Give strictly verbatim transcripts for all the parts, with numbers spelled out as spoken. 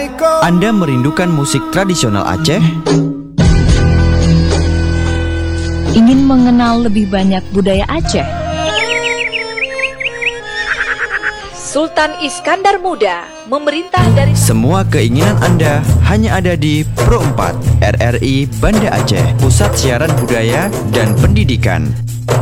Anda merindukan musik tradisional Aceh? Ingin mengenal lebih banyak budaya Aceh? Sultan Iskandar Muda, memerintah dari... Semua keinginan Anda hanya ada di Pro empat R R I Banda Aceh, Pusat Siaran Budaya dan Pendidikan.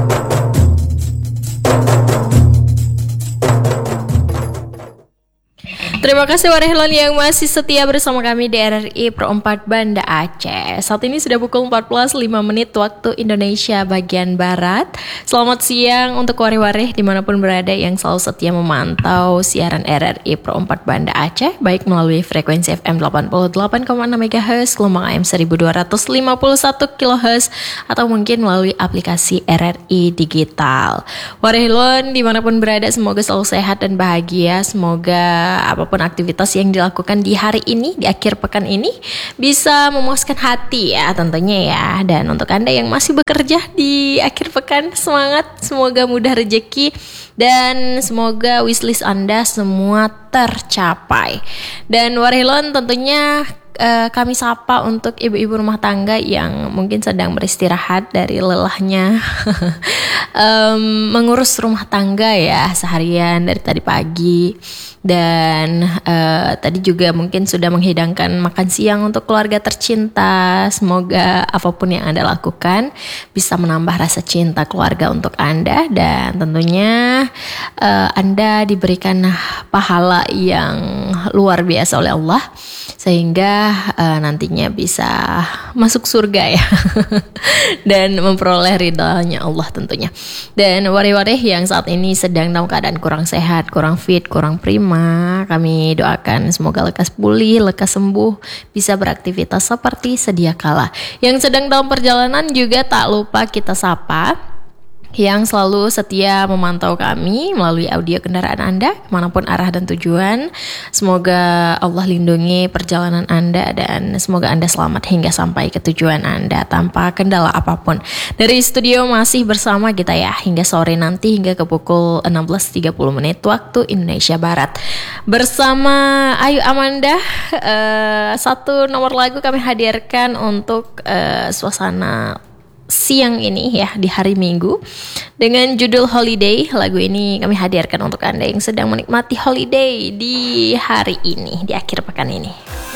Terima kasih Warehlon yang masih setia bersama kami di R R I Pro empat Banda Aceh. Saat ini sudah pukul empat belas lima menit waktu Indonesia bagian Barat. Selamat siang untuk wareh-wareh dimanapun berada yang selalu setia memantau siaran R R I Pro empat Banda Aceh, baik melalui frekuensi F M delapan puluh delapan koma enam megahertz, gelombang A M seribu dua ratus lima puluh satu kilohertz, atau mungkin melalui aplikasi R R I Digital. Warehlon dimanapun berada, semoga selalu sehat dan bahagia. Semoga apapun aktivitas yang dilakukan di hari ini, di akhir pekan ini, bisa memuaskan hati ya tentunya ya. Dan untuk Anda yang masih bekerja di akhir pekan, semangat, semoga mudah rezeki dan semoga wishlist Anda semua tercapai. Dan Warehlon tentunya Uh, kami sapa untuk ibu-ibu rumah tangga yang mungkin sedang beristirahat dari lelahnya um, mengurus rumah tangga ya seharian dari tadi pagi, dan uh, tadi juga mungkin sudah menghidangkan makan siang untuk keluarga tercinta. Semoga apapun yang Anda lakukan bisa menambah rasa cinta keluarga untuk Anda, dan tentunya uh, Anda diberikan pahala yang luar biasa oleh Allah sehingga uh, nantinya bisa masuk surga ya dan memperoleh ridhanya Allah tentunya. Dan wareh-wareh yang saat ini sedang dalam keadaan kurang sehat, kurang fit, kurang prima, kami doakan semoga lekas pulih, lekas sembuh, bisa beraktivitas seperti sedia kala. Yang sedang dalam perjalanan juga tak lupa kita sapa yang selalu setia memantau kami melalui audio kendaraan Anda kemanapun arah dan tujuan. Semoga Allah lindungi perjalanan Anda dan semoga Anda selamat hingga sampai ke tujuan Anda tanpa kendala apapun. Dari studio masih bersama kita ya hingga sore nanti, hingga ke pukul enam belas tiga puluh menit waktu Indonesia Barat. Bersama Ayu Amanda, uh, satu nomor lagu kami hadirkan untuk uh, suasana siang ini ya di hari Minggu dengan judul Holiday. Lagu ini kami hadirkan untuk Anda yang sedang menikmati holiday di hari ini, di akhir pekan ini.